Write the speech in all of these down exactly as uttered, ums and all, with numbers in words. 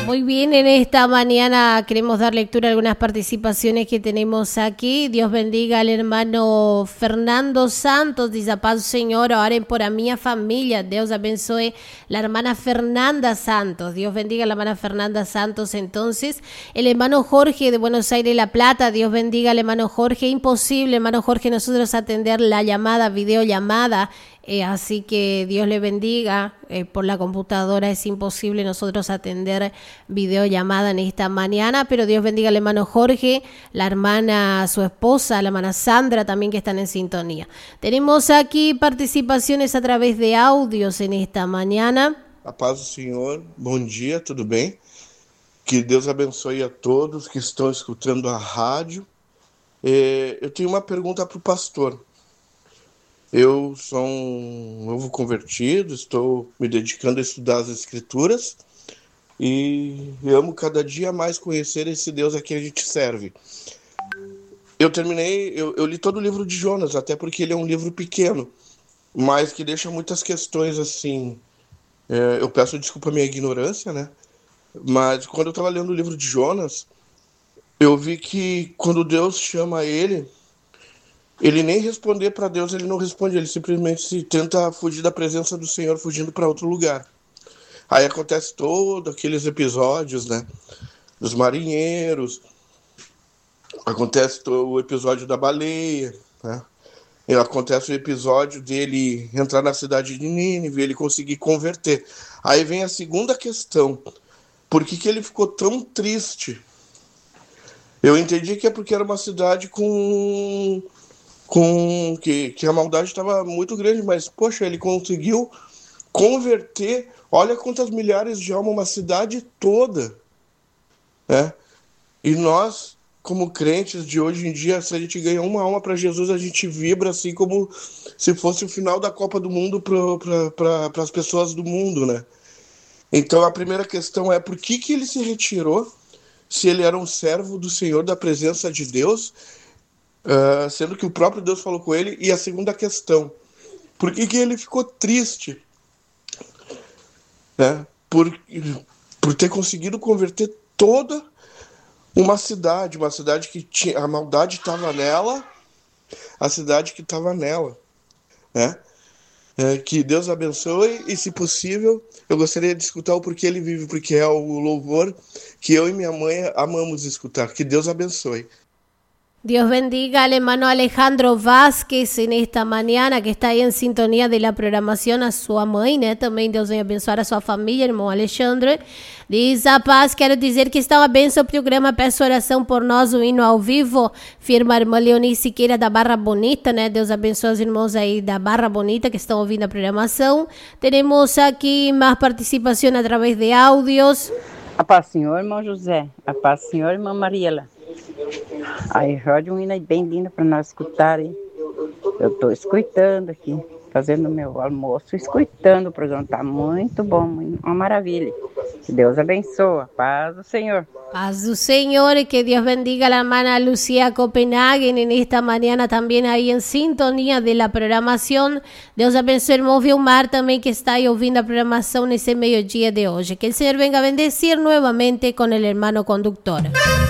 Muy bien, en esta mañana queremos dar lectura a algunas participaciones que tenemos aquí. Dios bendiga al hermano Fernando Santos, dice: paz Señor, oren por a minha familia. Dios abençoe la hermana Fernanda Santos. Dios bendiga a la hermana Fernanda Santos. Entonces, el hermano Jorge de Buenos Aires, La Plata, Dios bendiga al hermano Jorge. Imposible, hermano Jorge, nosotros atender la llamada, videollamada. Eh, así que Dios le bendiga. Eh, por la computadora es imposible nosotros atender videollamada en esta mañana, pero Dios bendiga al hermano Jorge, la hermana, su esposa, la hermana Sandra también, que están en sintonía. Tenemos aquí participaciones a través de audios en esta mañana. A paz do Senhor, bom dia, tudo bem? Que Deus abençoe a todos que estão escutando a rádio. É, eu tenho uma pergunta para o pastor. Eu sou um novo convertido, estou me dedicando a estudar as Escrituras e amo cada dia mais conhecer esse Deus a quem a gente serve. Eu terminei, eu, eu li todo o livro de Jonas, até porque ele é um livro pequeno, mas que deixa muitas questões assim. É, eu peço desculpa a minha ignorância, né? Mas quando eu estava lendo o livro de Jonas, eu vi que quando Deus chama ele, ele nem responder para Deus, ele não responde, ele simplesmente se tenta fugir da presença do Senhor, fugindo para outro lugar. Aí acontece todos aqueles episódios, né, dos marinheiros, acontece o episódio da baleia, né, e acontece o episódio dele entrar na cidade de Nínive, ele conseguir converter. Aí vem a segunda questão: por que que ele ficou tão triste? Eu entendi que é porque era uma cidade com... com que, que a maldade estava muito grande, mas, poxa, ele conseguiu converter, olha quantas milhares de almas, uma cidade toda, né? E nós, como crentes de hoje em dia, se a gente ganha uma alma para Jesus, a gente vibra assim como se fosse o final da Copa do Mundo para pra, as pessoas do mundo, né? Então a primeira questão é: por que que ele se retirou, se ele era um servo do Senhor, da presença de Deus, Uh, sendo que o próprio Deus falou com ele? E a segunda questão: por que que ele ficou triste, né? por, por ter conseguido converter toda uma cidade, uma cidade que tinha, a maldade estava nela, a cidade que estava nela, né? É, que Deus abençoe, e se possível, eu gostaria de escutar o Porquê Ele Vive, porque é o louvor que eu e minha mãe amamos escutar. Que Deus abençoe. Dios bendiga al hermano Alejandro Vázquez en esta mañana, que está ahí en sintonía de la programación, a sua mãe, né? Também Deus venha abençoar a sua família, irmão Alexandre. Diz: a paz, quero dizer que está uma benção o programa, peço oração por nós, o hino ao vivo. Firma a irmã Leoni Siqueira da Barra Bonita, né? Deus abençoe os irmãos aí da Barra Bonita que estão ouvindo a programação. Temos aqui mais participação através de áudios. A paz, Senhor, irmão José. A paz, Senhor, irmã Mariela. Aí, rádio, um hino bem lindo para nós escutarem. Eu estou escutando aqui, fazendo meu almoço, escutando o programa. Está muito bom, uma maravilha. Que Deus abençoe. Paz do Senhor. Paz do Senhor, y que Dios bendiga a la hermana Lucía Copenhagen en esta mañana también ahí en sintonía de la programación. Deus abençoe o irmão Vilmar também, que está aí ouvindo a programação nesse meio-dia de hoje. Que el Señor venga a bendecir nuevamente con el hermano conductor.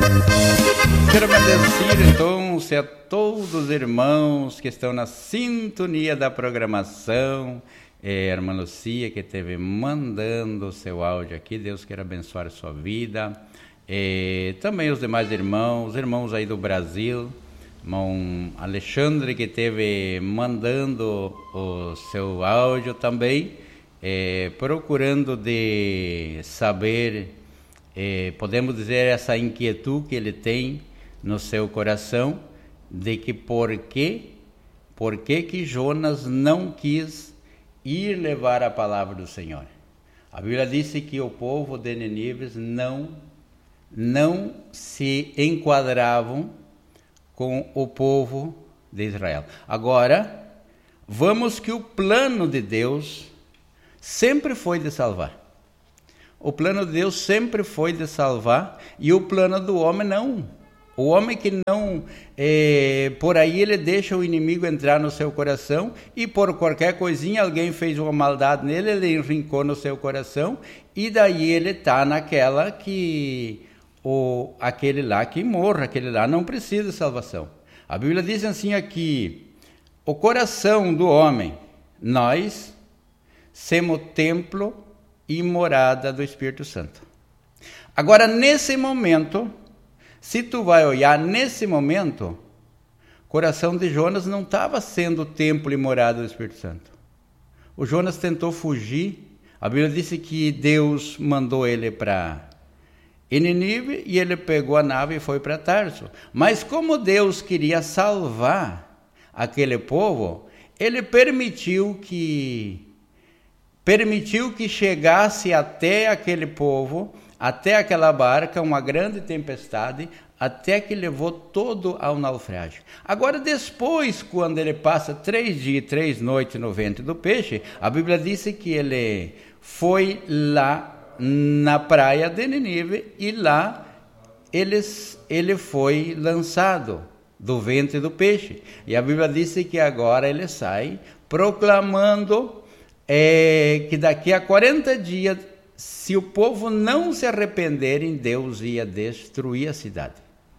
Quero agradecer então a todos os irmãos que estão na sintonia da programação. É, a irmã Lucia que esteve mandando o seu áudio aqui. Deus queira abençoar a sua vida. É, também os demais irmãos, irmãos aí do Brasil. Irmão Alexandre que esteve mandando o seu áudio também. É, procurando de saber, é, podemos dizer, essa inquietude que ele tem no seu coração, de que por que, por que que Jonas não quis ir levar a palavra do Senhor. A Bíblia disse que o povo de Nínive não, não se enquadravam com o povo de Israel. Agora, vamos que o plano de Deus sempre foi de salvar. O plano de Deus sempre foi de salvar, e o plano do homem não. O homem que não, é, por aí ele deixa o inimigo entrar no seu coração e por qualquer coisinha alguém fez uma maldade nele, ele enrincou no seu coração e daí ele está naquela que, o, aquele lá que morre, aquele lá não precisa de salvação. A Bíblia diz assim aqui, o coração do homem, nós somos templo e morada do Espírito Santo. Agora, nesse momento, se tu vai olhar nesse momento, o coração de Jonas não estava sendo templo e morada do Espírito Santo. O Jonas tentou fugir. A Bíblia disse que Deus mandou ele para Nínive e ele pegou a nave e foi para Tarso. Mas como Deus queria salvar aquele povo, ele permitiu que permitiu que chegasse até aquele povo, até aquela barca, uma grande tempestade, até que levou todo ao naufrágio. Agora, depois, quando ele passa três dias e três noites no ventre do peixe, a Bíblia diz que ele foi lá na praia de Nínive e lá ele, ele foi lançado do ventre do peixe. E a Bíblia diz que agora ele sai proclamando é, que daqui a quarenta dias, se o povo não se arrependerem, Deus ia destruir a cidade.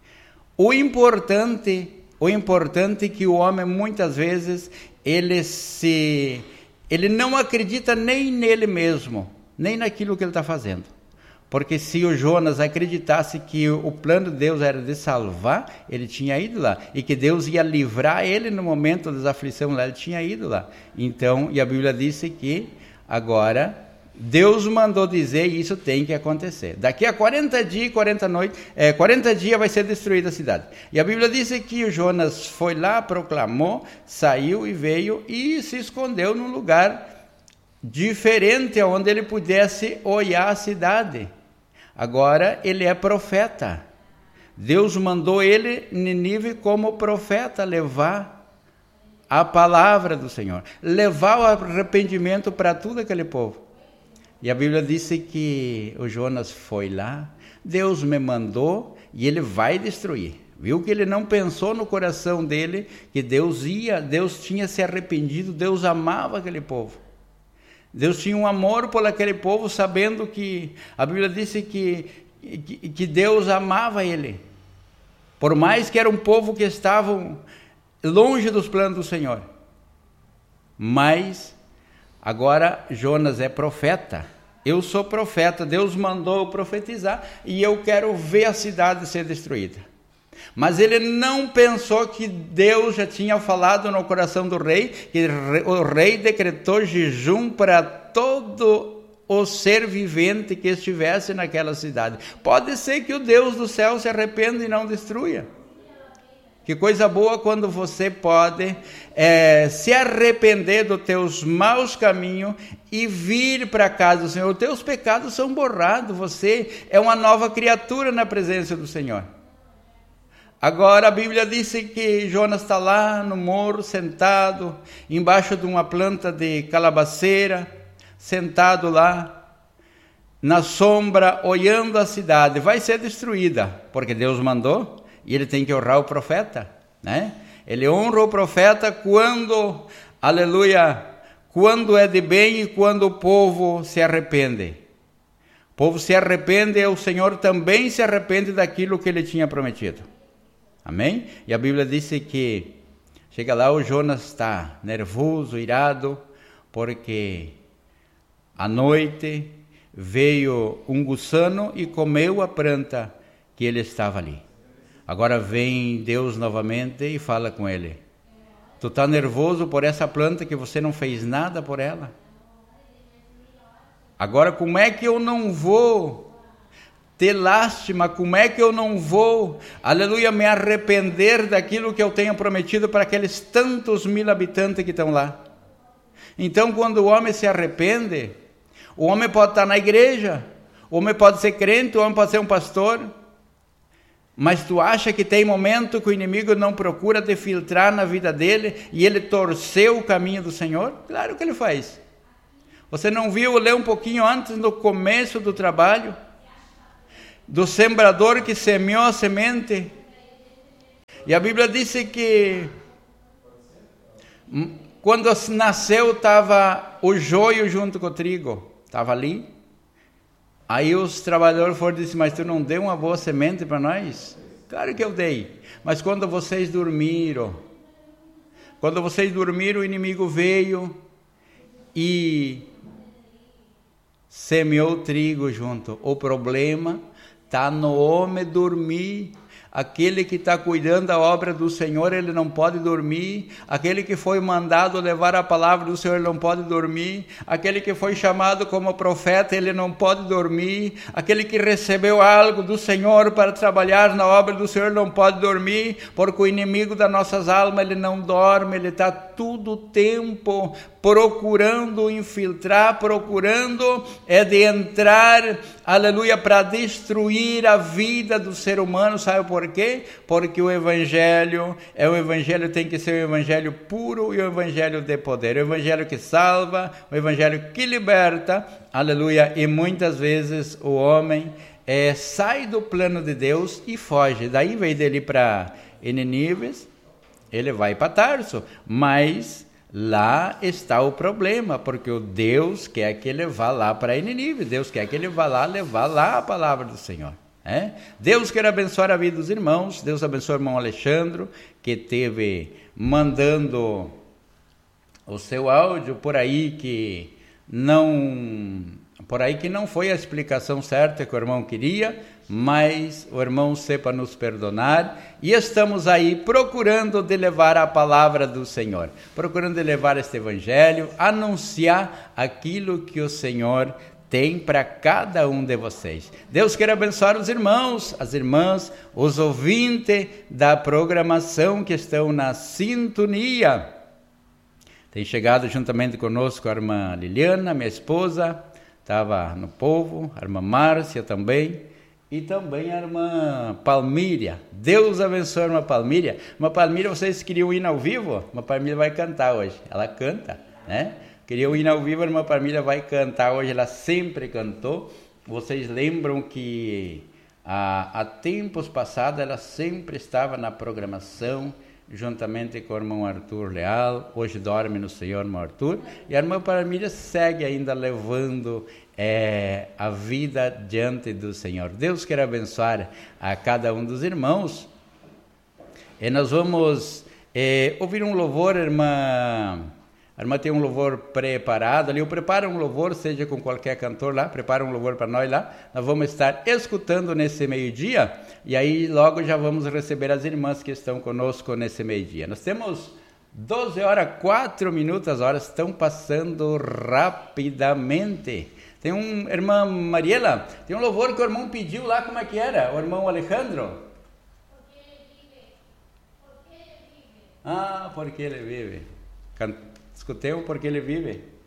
O importante, o importante é que o homem muitas vezes ele se, ele não acredita nem nele mesmo, nem naquilo que ele está fazendo. Porque se o Jonas acreditasse que o plano de Deus era de salvar, ele tinha ido lá. E que Deus ia livrar ele no momento das aflições lá, ele tinha ido lá. Então, e a Bíblia disse que agora Deus mandou dizer e isso tem que acontecer. Daqui a quarenta dias, quarenta noites, é, quarenta dias vai ser destruída a cidade. E a Bíblia diz que o Jonas foi lá, proclamou, saiu e veio e se escondeu num lugar diferente, onde ele pudesse olhar a cidade. Agora ele é profeta. Deus mandou ele, Nínive, como profeta, levar a palavra do Senhor, levar o arrependimento para todo aquele povo. E a Bíblia disse que o Jonas foi lá, Deus me mandou e ele vai destruir. Viu que ele não pensou no coração dele que Deus ia, Deus tinha se arrependido, Deus amava aquele povo. Deus tinha um amor por aquele povo, sabendo que a Bíblia disse que, que, que Deus amava ele. Por mais que era um povo que estavam longe dos planos do Senhor. Mas agora Jonas é profeta. Eu sou profeta, Deus mandou eu profetizar e eu quero ver a cidade ser destruída. Mas ele não pensou que Deus já tinha falado no coração do rei, que o rei decretou jejum para todo o ser vivente que estivesse naquela cidade. Pode ser que o Deus do céu se arrependa e não destrua. Que coisa boa quando você pode é, se arrepender dos teus maus caminhos e vir para a casa do Senhor. Os teus pecados são borrados, você é uma nova criatura na presença do Senhor. Agora a Bíblia diz que Jonas está lá no morro, sentado, embaixo de uma planta de calabaceira, sentado lá, na sombra, olhando a cidade. Vai ser destruída, porque Deus mandou, e ele tem que honrar o profeta, né? Ele honra o profeta quando, aleluia, quando é de bem e quando o povo se arrepende. O povo se arrepende e o Senhor também se arrepende daquilo que ele tinha prometido. Amém? E a Bíblia diz que chega lá, o Jonas está nervoso, irado, porque à noite veio um gusano e comeu a planta que ele estava ali. Agora vem Deus novamente e fala com ele. Tu está nervoso por essa planta que você não fez nada por ela? Agora como é que eu não vou ter lástima, como é que eu não vou, aleluia, me arrepender daquilo que eu tenho prometido para aqueles tantos mil habitantes que estão lá? Então, quando o homem se arrepende, o homem pode estar na igreja, o homem pode ser crente, o homem pode ser um pastor, mas tu acha que tem momento que o inimigo não procura te filtrar na vida dele e ele torceu o caminho do Senhor? Claro que ele faz. Você não viu, ler um pouquinho antes, no começo do trabalho, do sembrador que semeou a semente E a Bíblia disse que quando nasceu estava o joio junto com o trigo, estava ali. Aí os trabalhadores foram e disseram, mas tu não deu uma boa semente para nós? Claro que eu dei, mas quando vocês dormiram, quando vocês dormiram, o inimigo veio e semeou trigo junto. O problema está no homem dormir. Aquele que está cuidando da obra do Senhor, ele não pode dormir. Aquele que foi mandado levar a palavra do Senhor, ele não pode dormir. Aquele que foi chamado como profeta, ele não pode dormir. Aquele que recebeu algo do Senhor para trabalhar na obra do Senhor, não pode dormir, porque o inimigo das nossas almas, ele não dorme, ele está todo o tempo procurando infiltrar, procurando é de entrar, aleluia, para destruir a vida do ser humano. Sabe por quê? Porque o evangelho é o evangelho, tem que ser um evangelho puro e um evangelho de poder, o evangelho que salva, o evangelho que liberta, aleluia. E muitas vezes o homem é, sai do plano de Deus e foge. Daí, em vez dele ir para Nínive, ele vai para Tarso, mas lá está o problema, porque o Deus quer que ele vá lá para Nínive, Deus quer que ele vá lá levar lá a palavra do Senhor. É? Deus quer abençoar a vida dos irmãos. Deus abençoe o irmão Alexandre, que teve mandando o seu áudio por aí, que não, por aí que não foi a explicação certa que o irmão queria, mas o irmão sepa nos perdonar, e estamos aí procurando de levar a palavra do Senhor, procurando de levar este evangelho, anunciar aquilo que o Senhor tem para cada um de vocês. Deus quer abençoar os irmãos, as irmãs, os ouvintes da programação que estão na sintonia. Tem chegado juntamente conosco a irmã Liliana, minha esposa, estava no povo, a irmã Márcia também, e também a irmã Palmíria. Deus abençoe a irmã Palmíria. Irmã Palmíria, vocês queriam ir ao vivo? A irmã Palmíria vai cantar hoje. Ela canta, né? Queriam ir ao vivo, a irmã Palmíria vai cantar hoje. Ela sempre cantou. Vocês lembram que há, há tempos passados ela sempre estava na programação, juntamente com o irmão Arthur Leal. Hoje dorme no Senhor, irmão Arthur. E a irmã Palmíria segue ainda levando é, a vida diante do Senhor. Deus quer abençoar a cada um dos irmãos. E nós vamos é, ouvir um louvor, irmã. A irmã tem um louvor preparado ali. Eu preparo um louvor, seja com qualquer cantor lá, prepara um louvor para nós lá. Nós vamos estar escutando nesse meio-dia, e aí logo já vamos receber as irmãs que estão conosco nesse meio-dia. Nós temos doze horas, quatro minutos, as horas estão passando rapidamente. Tem um, irmã Mariela, tem um louvor que o irmão pediu lá, como é que era? O irmão Alejandro? Porque ele vive. Porque ele vive. Ah, porque ele vive. Can... Escutemos porque ele vive.